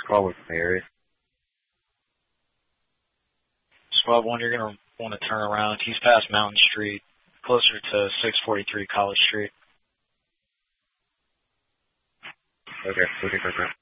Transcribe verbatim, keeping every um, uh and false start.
Call in the area. twelve one, you're going to want to turn around. He's past Mountain Street, closer to six forty-three College Street. Okay, looking for that.